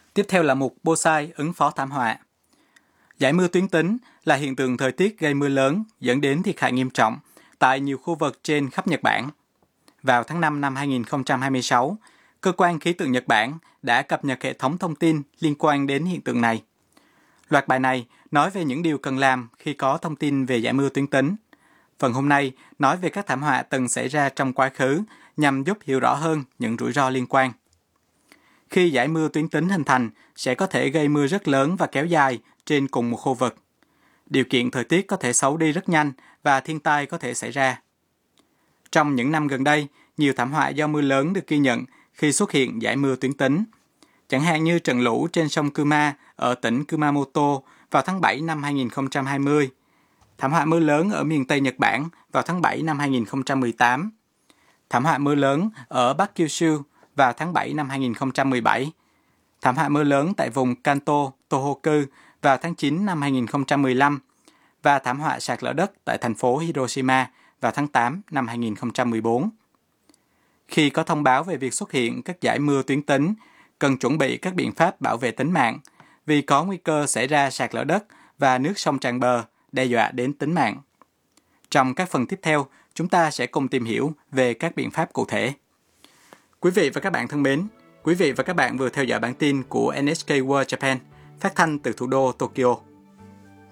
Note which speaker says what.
Speaker 1: Tiếp theo là mục Bonsai ứng phó thảm họa. Dải mưa tuyến tính là hiện tượng thời tiết gây mưa lớn dẫn đến thiệt hại nghiêm trọng tại nhiều khu vực trên khắp Nhật Bản. Vào tháng 5 năm 2026, Cơ quan Khí tượng Nhật Bản đã cập nhật hệ thống thông tin liên quan đến hiện tượng này. Loạt bài này nói về những điều cần làm khi có thông tin về dải mưa tuyến tính. Phần hôm nay nói về các thảm họa từng xảy ra trong quá khứ nhằm giúp hiểu rõ hơn những rủi ro liên quan. Khi dải mưa tuyến tính hình thành, sẽ có thể gây mưa rất lớn và kéo dài trên cùng một khu vực. Điều kiện thời tiết có thể xấu đi rất nhanh và thiên tai có thể xảy ra. Trong những năm gần đây, nhiều thảm họa do mưa lớn được ghi nhận khi xuất hiện dải mưa tuyến tính. Chẳng hạn như trận lũ trên sông Kuma ở tỉnh Kumamoto vào tháng 7 năm 2020, thảm họa mưa lớn ở miền Tây Nhật Bản vào tháng 7 năm 2018, thảm họa mưa lớn ở Bắc Kyushu vào tháng 7 năm 2017, thảm họa mưa lớn tại vùng Kanto, Tohoku vào tháng 9 năm 2015 và thảm họa sạt lở đất tại thành phố Hiroshima vào tháng 8 năm 2014. Khi có thông báo về việc xuất hiện các dải mưa tuyến tính, cần chuẩn bị các biện pháp bảo vệ tính mạng vì có nguy cơ xảy ra sạt lở đất và nước sông tràn bờ, đe dọa đến tính mạng. Trong các phần tiếp theo, chúng ta sẽ cùng tìm hiểu về các biện pháp cụ thể. Quý vị và các bạn thân mến, quý vị và các bạn vừa theo dõi bản tin của NHK World Japan, phát thanh từ thủ đô Tokyo.